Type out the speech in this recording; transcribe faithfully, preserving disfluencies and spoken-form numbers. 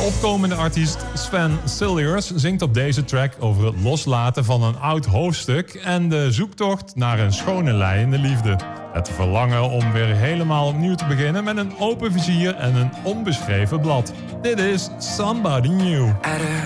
Opkomende artiest Sven Silliers zingt op deze track over het loslaten van een oud hoofdstuk en de zoektocht naar een schone lei in de liefde. Het verlangen om weer helemaal opnieuw te beginnen met een open vizier en een onbeschreven blad. Dit is Somebody New.